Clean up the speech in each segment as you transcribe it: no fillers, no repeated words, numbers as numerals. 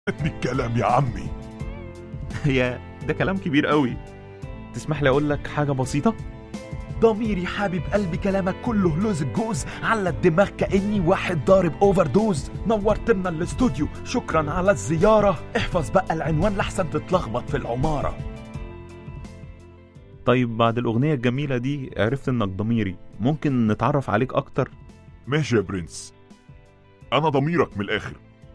بالكلام يا عمي. هي ده كلام كبير قوي. تسمح لي اقول لك حاجه بسيطه؟ ضميري حابب قلبي كلامك كله لوز الجوز على الدماغ كأني واحد ضارب اوفر دوز. نورت لنا الاستوديو، شكرا على الزيارة. احفظ بقى العنوان لحسن تتلخبط في العمارة. طيب بعد الاغنيه الجميله دي عرفت انك ضميري، ممكن نتعرف عليك اكتر؟ ماشي يا برنس، انا ضميرك من الاخر،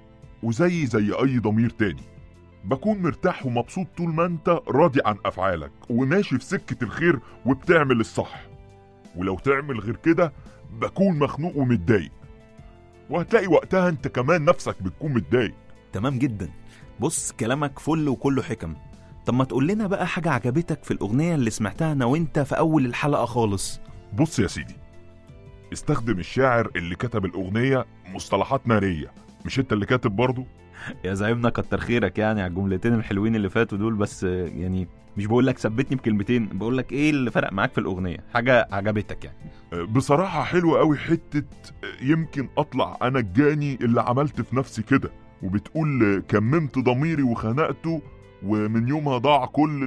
زي اي ضمير تاني. بكون مرتاح ومبسوط طول ما انت راضي عن افعالك وماشي في سكة الخير وبتعمل الصح. ولو تعمل غير كده بكون مخنوق ومتضايق، وهتلاقي وقتها انت كمان نفسك بتكون متضايق. تمام جدا. بص كلامك فل وكله حكم. طب ما تقول لنا بقى حاجه عجبتك في الاغنيه اللي سمعتها انا وانت في اول الحلقه خالص. بص يا سيدي، استخدم الشاعر اللي كتب الاغنية مصطلحات نارية. مش انت اللي كاتب برضو؟ يا زعيمنا كتر خيرك يعني على الجملتين الحلوين اللي فاتوا دول، بس يعني مش بقول لك ثبتني بكلمتين، بقول لك ايه اللي فرق معاك في الاغنيه، حاجه عجبتك يعني. بصراحة حلوة قوي حتة يمكن اطلع انا الجاني اللي عملت في نفسي كده، وبتقول كممت ضميري وخنقته ومن يومها ضاع كل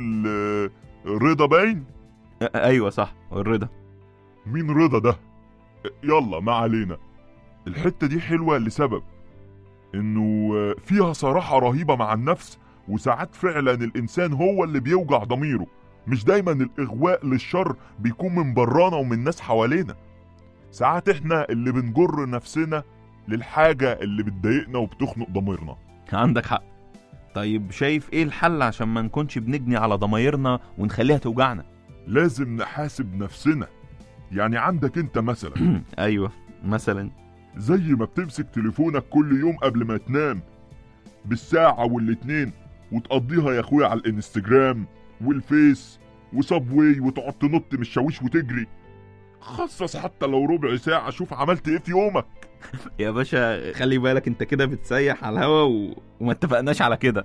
الرضا. باين ايوه صح، الرضا. مين رضا ده؟ يلا ما علينا. الحتة دي حلوة لسبب انه فيها صراحة رهيبة مع النفس، وساعات فعلا الانسان هو اللي بيوجع ضميره. مش دايما الاغواء للشر بيكون من برانا ومن ناس حوالينا، ساعات احنا اللي بنجر نفسنا للحاجة اللي بتضايقنا وبتخنق ضميرنا. عندك حق. طيب شايف ايه الحل عشان ما نكونش بنجني على ضمايرنا ونخليها توجعنا؟ لازم نحاسب نفسنا. يعني عندك انت مثلا ايوه مثلا زي ما بتمسك تليفونك كل يوم قبل ما تنام بالساعة والاتنين وتقضيها يا اخويا على الانستجرام والفيس وصابواي وتقعد تنط من الشاويش وتجري، خصص حتى لو ربع ساعة شوف عملت ايه في يومك. يا باشا خلي بالك انت كده بتسيح على الهوا وما اتفقناش على كده.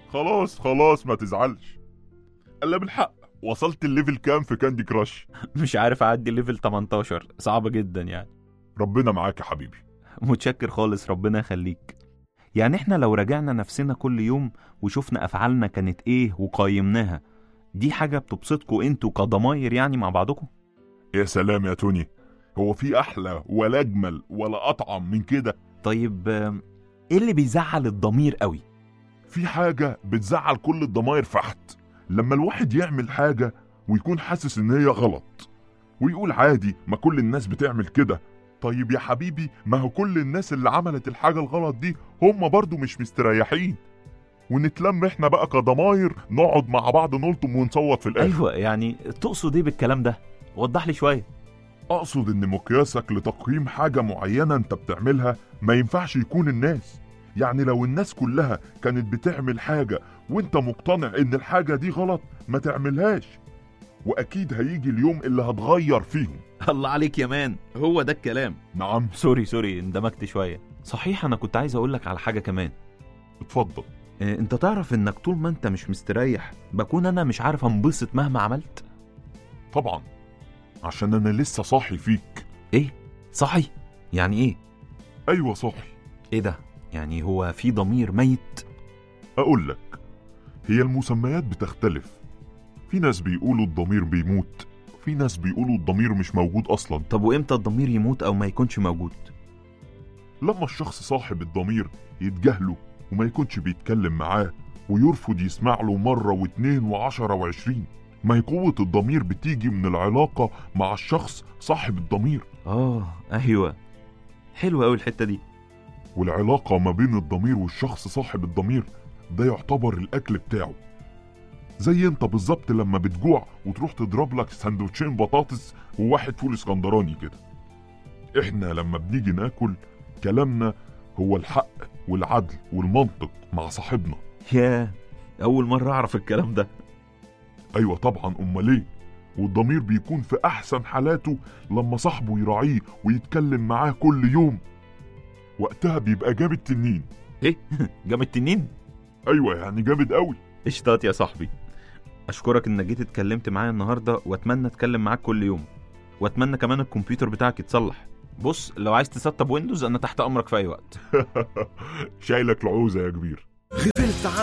خلاص ما تزعلش. الا بالحق، وصلت الليفل كام في كاندي كراش؟ مش عارف اعدي ليفل 18، صعب جدا يعني. ربنا معاك يا حبيبي. متشكر خالص، ربنا يخليك. يعني احنا لو راجعنا نفسنا كل يوم وشوفنا افعالنا كانت ايه وقيمناها، دي حاجة بتبسطكوا انتوا كضماير يعني مع بعضكم؟ يا سلام يا توني، هو في احلى ولا اجمل ولا اطعم من كده؟ طيب ايه اللي بيزعل الضمير قوي؟ في حاجة بتزعل كل الضماير فحت، لما الواحد يعمل حاجة ويكون حاسس ان هي غلط ويقول عادي ما كل الناس بتعمل كده. طيب يا حبيبي، ما هو كل الناس اللي عملت الحاجة الغلط دي هم برضو مش مستريحين، ونتلم احنا بقى كضماير نقعد مع بعض نلطم ونصوت في الاخر. ايوه يعني تقصد ايه بالكلام ده؟ وضح لي شوية. اقصد ان مقياسك لتقييم حاجة معينة انت بتعملها ما ينفعش يكون الناس. يعني لو الناس كلها كانت بتعمل حاجة وانت مقتنع ان الحاجة دي غلط ما تعملهاش، واكيد هيجي اليوم اللي هتغير فيهم. الله عليك يا مان، هو ده الكلام. نعم. سوري اندمجت شوية. صحيح انا كنت عايز اقولك على حاجة كمان. اتفضل. انت تعرف انك طول ما انت مش مستريح بكون انا مش عارف انبسط مهما عملت. طبعا، عشان انا لسه صاحي فيك. ايه صاحي؟ يعني ايه؟ ايوه صاحي. ايه ده؟ يعني هو في ضمير ميت؟ اقول لك، هي المسميات بتختلف. في ناس بيقولوا الضمير بيموت، في ناس بيقولوا الضمير مش موجود اصلا. طب وامتى الضمير يموت او ما يكونش موجود؟ لما الشخص صاحب الضمير يتجاهله وما يكونش بيتكلم معاه ويرفض يسمع له مرة واتنين وعشرة وعشرين. ما هي قوة الضمير بتيجي من العلاقة مع الشخص صاحب الضمير. ايوه حلوة اوي الحتة دي. والعلاقة ما بين الضمير والشخص صاحب الضمير ده يعتبر الأكل بتاعه. زي انت بالظبط لما بتجوع وتروح تضرب لك سندوتشين بطاطس وواحد فول اسكندراني كده. احنا لما بنيجي ناكل كلامنا هو الحق والعدل والمنطق مع صاحبنا. يا اول مرة اعرف الكلام ده. ايوه طبعا، امال ايه؟ والضمير بيكون في احسن حالاته لما صاحبه يراعيه ويتكلم معاه كل يوم، وقتها بيبقى جامد تنين. ايه جامد تنين؟ ايوه يعني جامد قوي. اشتات يا صاحبي. اشكرك انك جيت اتكلمت معايا النهارده، واتمنى اتكلم معاك كل يوم، واتمنى كمان الكمبيوتر بتاعك يتصلح. بص لو عايز تسطب ويندوز انا تحت امرك في اي وقت. شايلك العوزة يا كبير. réveille